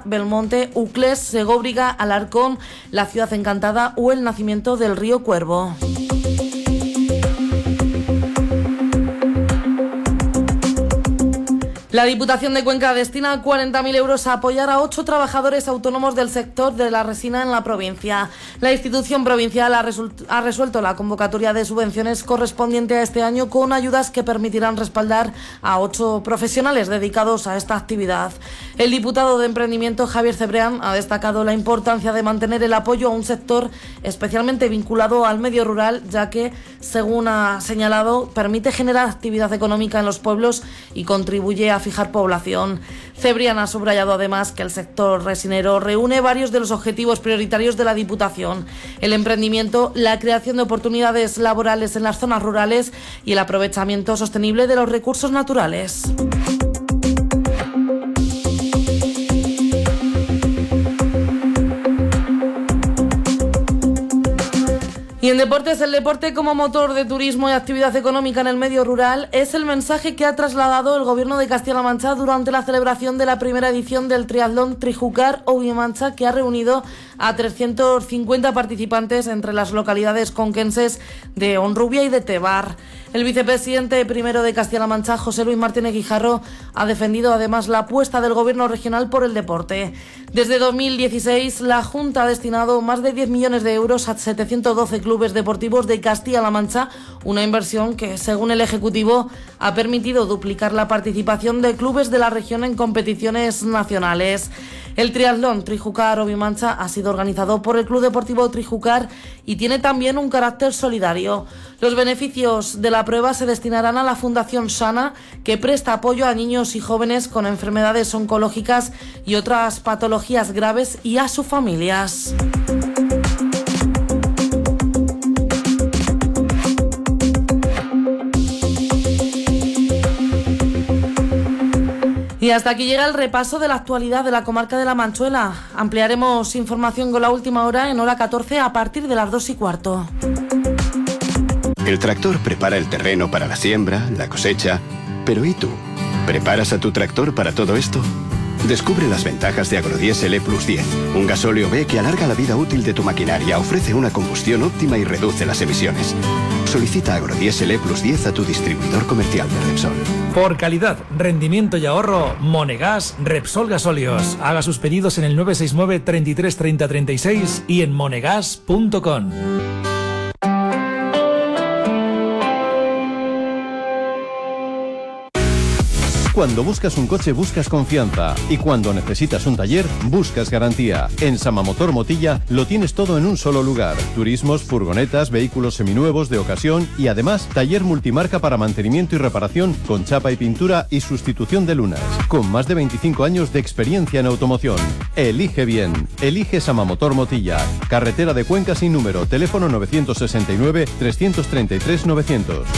Belmonte, Uclés, Segóbriga, Alarcón, la Ciudad Encantada o el nacimiento del río Cuervo. La Diputación de Cuenca destina 40.000 euros a apoyar a 8 trabajadores autónomos del sector de la resina en la provincia. La institución provincial ha resuelto la convocatoria de subvenciones correspondiente a este año con ayudas que permitirán respaldar a 8 profesionales dedicados a esta actividad. El diputado de Emprendimiento, Javier Cebrián, ha destacado la importancia de mantener el apoyo a un sector especialmente vinculado al medio rural, ya que, según ha señalado, permite generar actividad económica en los pueblos y contribuye a fijar población. Cebrián ha subrayado además que el sector resinero reúne varios de los objetivos prioritarios de la Diputación: el emprendimiento, la creación de oportunidades laborales en las zonas rurales y el aprovechamiento sostenible de los recursos naturales. Y en deportes, el deporte como motor de turismo y actividad económica en el medio rural es el mensaje que ha trasladado el Gobierno de Castilla-La Mancha durante la celebración de la primera edición del triatlón Trijúcar-Ovimancha, que ha reunido a 350 participantes entre las localidades conquenses de Honrubia y de Tebar. El vicepresidente primero de Castilla-La Mancha, José Luis Martínez Guijarro, ha defendido además la apuesta del Gobierno regional por el deporte. Desde 2016, la Junta ha destinado más de 10 millones de euros a 712 clubes deportivos de Castilla-La Mancha, una inversión que, según el Ejecutivo, ha permitido duplicar la participación de clubes de la región en competiciones nacionales. El triatlón Trijúcar-Ovimancha ha sido organizado por el Club Deportivo Trijúcar y tiene también un carácter solidario. Los beneficios de la prueba se destinarán a la Fundación Sana, que presta apoyo a niños y jóvenes con enfermedades oncológicas y otras patologías graves y a sus familias. Y hasta aquí llega el repaso de la actualidad de la comarca de La Manchuela. Ampliaremos información con la última hora en hora 14 a partir de las 2:15. El tractor prepara el terreno para la siembra, la cosecha. Pero ¿y tú? ¿Preparas a tu tractor para todo esto? Descubre las ventajas de Agrodiesel E+10, un gasóleo B que alarga la vida útil de tu maquinaria, ofrece una combustión óptima y reduce las emisiones. Solicita Agrodiesel E+10 a tu distribuidor comercial de Repsol. Por calidad, rendimiento y ahorro, Monegas Repsol Gasóleos. Haga sus pedidos en el 969 33 30 36 y en monegas.com. Cuando buscas un coche buscas confianza y cuando necesitas un taller buscas garantía. En Samamotor Motilla lo tienes todo en un solo lugar. Turismos, furgonetas, vehículos seminuevos de ocasión y además taller multimarca para mantenimiento y reparación con chapa y pintura y sustitución de lunas. Con más de 25 años de experiencia en automoción. Elige bien. Elige Samamotor Motilla. Carretera de Cuenca sin número. Teléfono 969 333 900.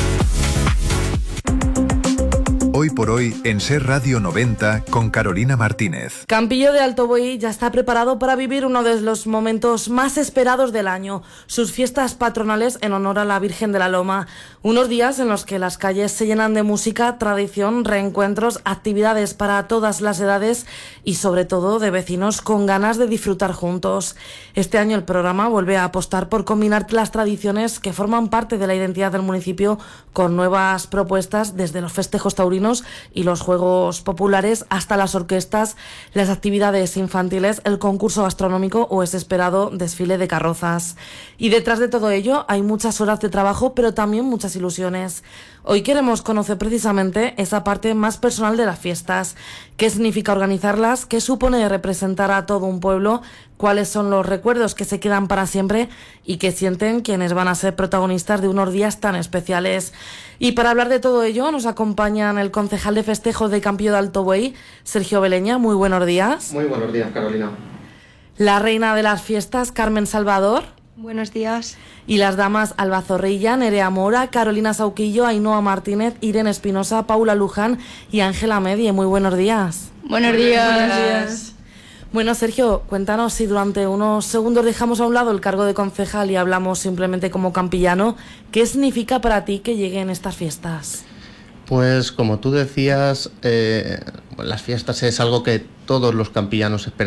Hoy por hoy en Ser Radio 90 con Carolina Martínez. Campillo de Alto Buey ya está preparado para vivir uno de los momentos más esperados del año, sus fiestas patronales en honor a la Virgen de la Loma. Unos días en los que las calles se llenan de música, tradición, reencuentros, actividades para todas las edades y sobre todo de vecinos con ganas de disfrutar juntos. Este año el programa vuelve a apostar por combinar las tradiciones que forman parte de la identidad del municipio con nuevas propuestas, desde los festejos taurinos y los juegos populares hasta las orquestas, las actividades infantiles, el concurso gastronómico o ese esperado desfile de carrozas. Y detrás de todo ello hay muchas horas de trabajo, pero también muchas ilusiones. Hoy queremos conocer precisamente esa parte más personal de las fiestas. ¿Qué significa organizarlas? ¿Qué supone representar a todo un pueblo? ¿Cuáles son los recuerdos que se quedan para siempre y que sienten quienes van a ser protagonistas de unos días tan especiales? Y para hablar de todo ello nos acompañan el concejal de festejos de Campillo de Alto Buey, Sergio Beleña. Muy buenos días. Muy buenos días, Carolina. La reina de las fiestas, Carmen Salvador. Buenos días. Y las damas Alba Zorrilla, Nerea Mora, Carolina Sauquillo, Ainhoa Martínez, Irene Espinosa, Paula Luján y Ángela Medie. Muy buenos días. Buenos días. Bueno, Sergio, cuéntanos si durante unos segundos dejamos a un lado el cargo de concejal y hablamos simplemente como campillano, ¿qué significa para ti que lleguen estas fiestas? Pues como tú decías, las fiestas es algo que todos los campillanos esperamos